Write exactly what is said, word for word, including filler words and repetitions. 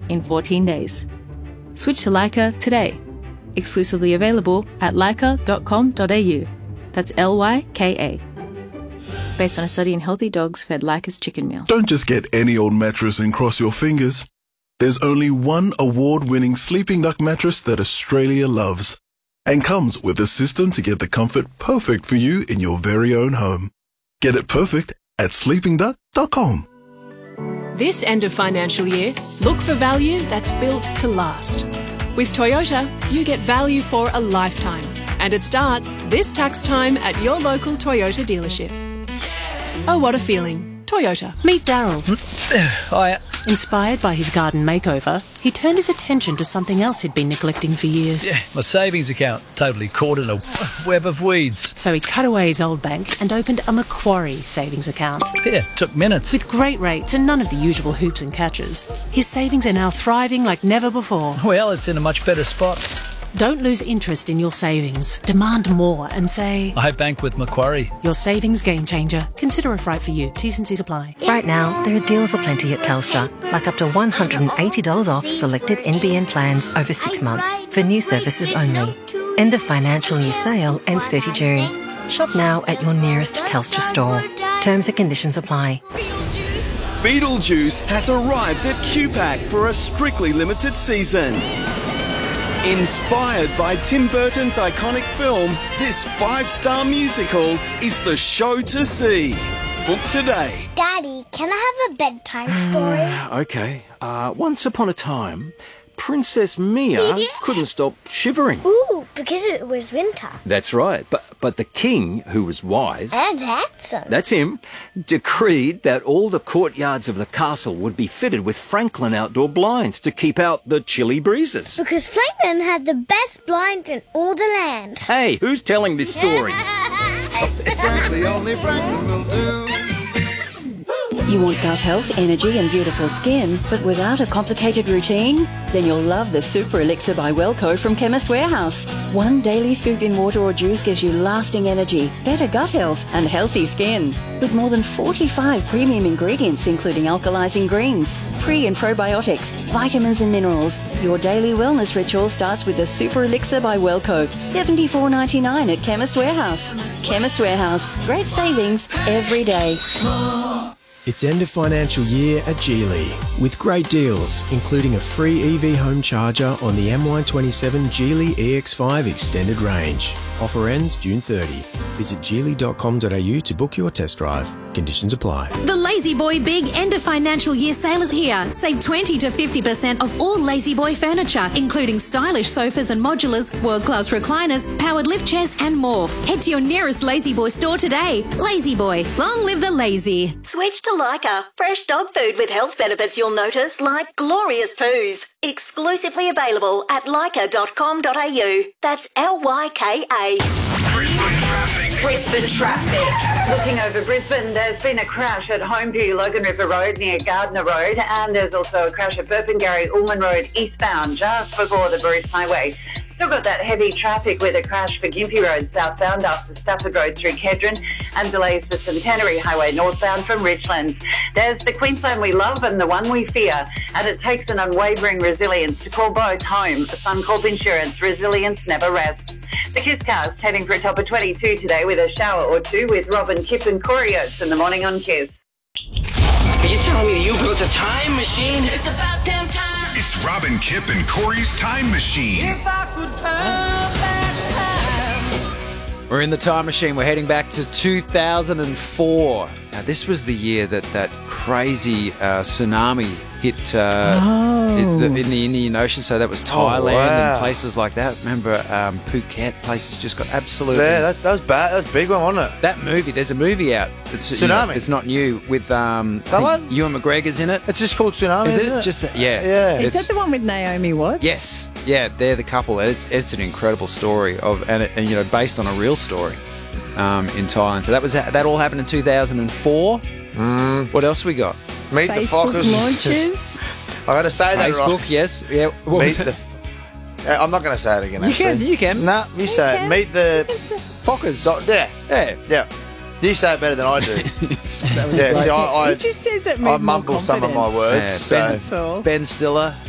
in fourteen days. Switch to Lyca today. Exclusively available at lyca dot com dot a u. That's L Y K A. Based on a study in healthy dogs fed Lyca's chicken meal. Don't just get any old mattress and cross your fingers. There's only one award-winning Sleeping Duck mattress that Australia loves and comes with a system to get the comfort perfect for you in your very own home. Get it perfect at sleeping duck dot com. This end of financial year, look for value that's built to last. With Toyota, you get value for a lifetime. And it starts this tax time at your local Toyota dealership. Oh, what a feeling. Toyota. Meet Daryl. Hiya. Inspired by his garden makeover, he turned his attention to something else he'd been neglecting for years. Yeah, my savings account totally caught in a web of weeds. So he cut away his old bank and opened a Macquarie savings account. Yeah, took minutes. With great rates and none of the usual hoops and catches, his savings are now thriving like never before. Well, it's in a much better spot. Don't lose interest in your savings. Demand more and say, I bank with Macquarie. Your savings game changer. Consider if right for you. T's and C's apply. Right now, there are deals aplenty at Telstra, like up to one hundred eighty dollars off selected N B N plans over six months for new services only. End of financial year sale ends thirtieth of June. Shop now at your nearest Telstra store. Terms and conditions apply. Beetlejuice has arrived at Q PAC for a strictly limited season. Inspired by Tim Burton's iconic film, this five-star musical is the show to see. Book today. Daddy, can I have a bedtime story? Okay. Uh, once upon a time, Princess Mia couldn't stop shivering. Ooh, because it was winter. That's right. But but the king, who was wise... And handsome. That's him, decreed that all the courtyards of the castle would be fitted with Franklin outdoor blinds to keep out the chilly breezes. Because Franklin had the best blinds in all the land. Hey, who's telling this story? Frankly, only Franklin will do. You want gut health, energy and beautiful skin, but without a complicated routine? Then you'll love the Super Elixir by Wellco from Chemist Warehouse. One daily scoop in water or juice gives you lasting energy, better gut health and healthy skin. With more than forty-five premium ingredients including alkalizing greens, pre and probiotics, vitamins and minerals, your daily wellness ritual starts with the Super Elixir by Wellco. seventy-four ninety-nine at Chemist Warehouse. Chemist Warehouse. Great savings every day. It's end of financial year at Geely, with great deals, including a free E V home charger on the M Y twenty-seven Geely E X five Extended Range. Offer ends June thirtieth. Visit geely dot com dot a u to book your test drive. Conditions apply. The Lazy Boy Big End of Financial Year sale is here. Save twenty to fifty percent off all Lazy Boy furniture, including stylish sofas and modulars, world-class recliners, powered lift chairs and more. Head to your nearest Lazy Boy store today. Lazy Boy, long live the lazy. Switch to Lyca. Fresh dog food with health benefits you'll notice, like glorious poos. Exclusively available at lyca dot com dot a u. That's L Y K A. Brisbane traffic. Looking over Brisbane, there's been a crash at Homeview, Logan River Road near Gardner Road, and there's also a crash at Burpengary, Ullman Road eastbound just before the Bruce Highway. Still got that heavy traffic with a crash for Gympie Road southbound after Stafford Road through Kedron, and delays for Centenary Highway northbound from Richlands. There's the Queensland we love and the one we fear, and it takes an unwavering resilience to call both home. Suncorp Insurance, resilience never rests. The KISScast heading for a top of twenty-two today with a shower or two with Robin, Kip and Corey Oates in the morning on Kiss. Are you telling me that you built a time machine? It's about damn time. It's Robin, Kip and Corey's Time Machine. If I could turn back time. We're in the time machine. We're heading back to two thousand four. Now, this was the year that that crazy uh, tsunami hit uh, oh. in, the, in the Indian Ocean. So that was Thailand oh, wow. and places like that. Remember um, Phuket? Places just got absolutely... Yeah, that, that was bad. That was a big one, wasn't it? That movie, there's a movie out. It's, Tsunami? You know, it's not new, with um, that one? Ewan McGregor's in it. It's just called Tsunami, Is isn't it? it? Just that, yeah. yeah. Is that the one with Naomi Watts? Yes. Yeah, they're the couple. It's it's an incredible story of and, and you know based on a real story um, in Thailand. So that was that all happened in two thousand four. Mm. What else we got? Meet Facebook the Fockers. launches. I got to say that right. Facebook, yes. Yeah. What Meet the. Uh, I'm not going to say it again. You actually. can. You can. Nah, you, you say can. it. Meet the Fockers. Do- yeah. Yeah. Yeah. You say it better than I do. That was yeah. See, I, I, he just says it. I mumble some of my words. Yeah, Ben, so. Ben Stiller.